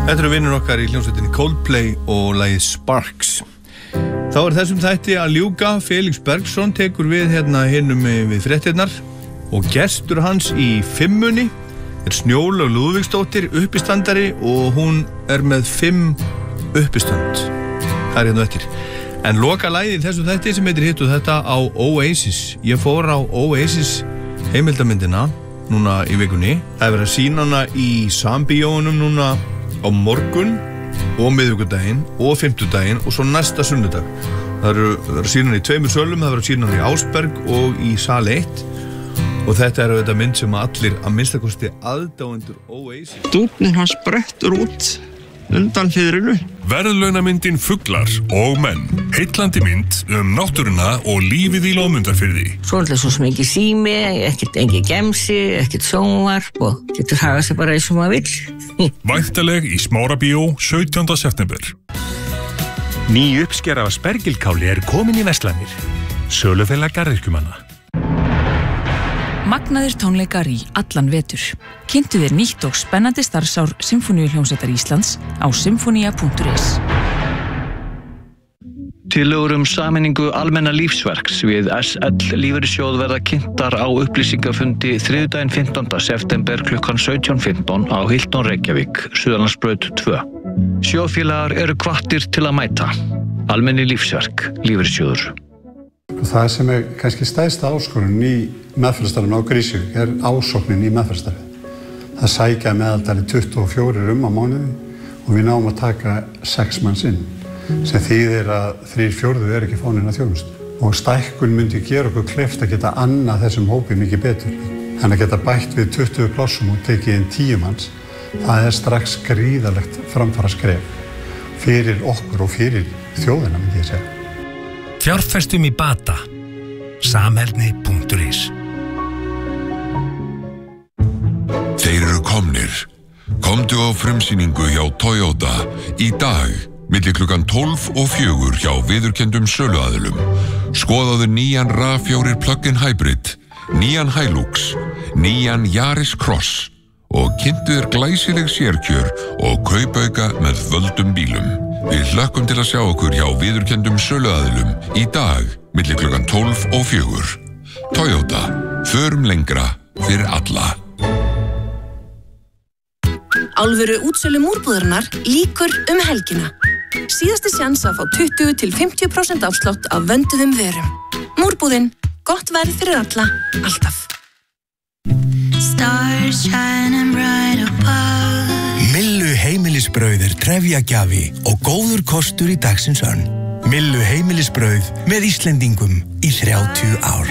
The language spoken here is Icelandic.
Þetta eru vinnur okkar í hljómsveitinni Coldplay og lagið Sparks. Þá þessum þætti að ljúka. Felix Bergsson tekur við hinum við fréttirnar og gestur hans í fimmunni Snjólaug Lúðvíksdóttir, uppistandari, og hún með 5 uppistönd. Það eftir. En loka lagið í þessum þætti sem heitir Hitt og þetta á Oasis. Ég fór á Oasis heimildamyndina núna í vikunni. Það verið að sýna hana í Sambíóunum núna á morgun og miðvikudaginn og fimmtudaginn og svo næsta sunnudag. Það eru sýna hana í 2 sölum, það verið að sýna hana í Ásberg og í sal 1 og þetta þetta mynd sem allir að minnstakosti aðdáendur Oasis. Dúninn hans brettur út undan fiðrinu. Verðlaunamyndin Fuglar og menn. Heillandi mynd náttúruna og lífið í Lómundarfirði. Svo sem ekki sími, engin gemsi, ekkert sjónvarp og getur hagað sér bara eins og maður vill. Væntaleg í Smárabíó 17. september. Ný uppskera af spergilkáli komin í verslanir. Sölufélag garðyrkjumanna. Magnaðir tónleikar í allan vetur. Kynntu þér nýtt og spennandi starfsár Sinfóníuhljómsveitar Íslands á sinfonia.is. Tillögur sameiningu almenna lífsverks við SL Lífeyrissjóð verða kynntar á upplýsingafundi þriðjudaginn 15. september klukkan 17:15 á Hilton Reykjavík, Suðurlandsbraut 2. Sjóðfélagar eru hvattir til að mæta. Almenni lífsverk, Lífeyrissjóður. Það sem kannski stærsta áskorun í meðferðarstarfinu á Grísvík ásóknin í meðferðarstarfið. Það sækja meðaltali 24 á mánuði og við náum að taka 6 manns inn, sem þýðir að 3/4 ekki fánin að þjónustu. Og stækkun myndi gera okkur kleift að geta annað þessum hópi mikið betur. Þannig að geta bætt við 20 plássum og tekið inn 10 manns, það strax gríðarlegt framfaraskref fyrir okkur og fyrir þjóðina, myndi ég segja. Fjárfestum í bata. Samheldni.is. Þeir eru komnir. Komdu á frumsýningu hjá Toyota í dag, milli klukkan 12 og 4 hjá viðurkenndum söluaðilum. Skoðaðu nýjan RAV4 plug-in hybrid, nýjan Hilux, nýjan Yaris Cross og kynntu þér glæsileg sérkjör og kaupauka með völdum bílum. Við hlökkum til að sjá okkur hjá viðurkenndum söluaðilum í dag, milli klukkan 12 og 4. Toyota, förum lengra fyrir alla. Alvöru útsölu múrbúðarinnar lýkur helgina. Síðasti sjans að fá 20-50% afslátt af vönduðum vörum. Múrbúðin, gott verð fyrir alla, alltaf. Stars shining bright above. Millu heimilisbrauð trefjagjafi og góður kostur í dagsins önn. Millu heimilisbrauð með Íslendingum í 30 ár.